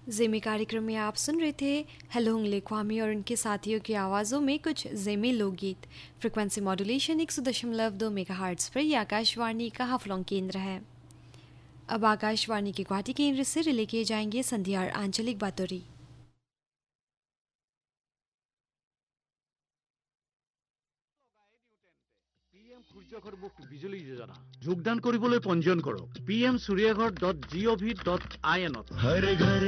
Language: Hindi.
ज़ेमी कार्यक्रम में आप सुन रहे थे हेलोंग लेख्वामी और उनके साथियों की आवाज़ों में कुछ ज़ेमी लोकगीत। फ्रिक्वेंसी मॉड्यूलेशन 100.2 मेगाहर्ट्ज़ पर यह आकाशवाणी का हाफलोंग केंद्र है। अब आकाशवाणी के गुवाहाटी केंद्र से रिले किए जाएंगे संध्यार आंचलिक बातोरी। সূৰ্যঘৰ মুক্ত বিজুলী যোজনা যোগদান কৰিবলৈ পঞ্জীয়ন কৰক pmsuryaghar.gov.in